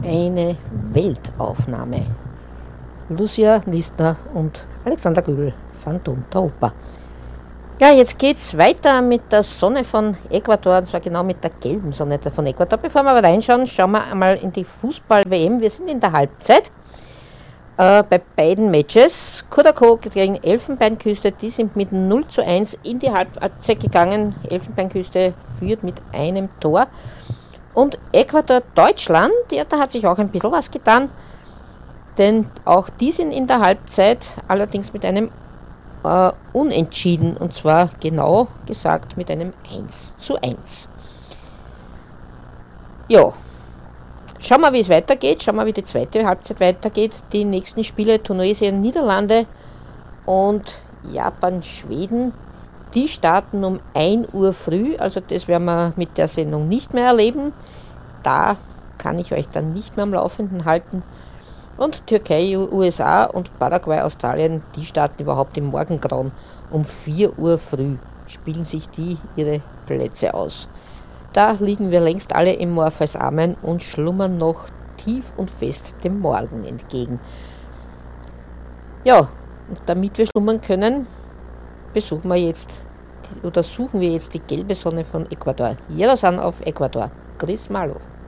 Eine Weltaufnahme. Lucia Listner und Alexander Göbel, Phantom der Oper. Ja, jetzt geht's weiter mit der Sonne von Ecuador, und zwar genau mit der gelben Sonne von Ecuador. Bevor wir aber reinschauen, schauen wir einmal in die Fußball-WM. Wir sind in der Halbzeit bei beiden Matches. Curacao gegen Elfenbeinküste, die sind mit 0:1 in die Halbzeit gegangen. Elfenbeinküste führt mit einem Tor. Und Ecuador-Deutschland, ja, da hat sich auch ein bisschen was getan, denn auch die sind in der Halbzeit, allerdings mit einem Unentschieden, und zwar genau gesagt mit einem 1:1. Ja, schauen wir, wie es weitergeht, schauen wir, wie die zweite Halbzeit weitergeht. Die nächsten Spiele, Tunesien, Niederlande und Japan, Schweden, die starten um 1 Uhr früh, also das werden wir mit der Sendung nicht mehr erleben. Da kann ich euch dann nicht mehr am Laufenden halten. Und Türkei, USA und Paraguay, Australien, die starten überhaupt im Morgengrauen. Um 4 Uhr früh spielen sich die ihre Plätze aus. Da liegen wir längst alle im Morpheus Amen und schlummern noch tief und fest dem Morgen entgegen. Ja, und damit wir schlummern können, suchen wir jetzt die gelbe Sonne von Ecuador. Jeder san auf Ecuador. Chris Malo.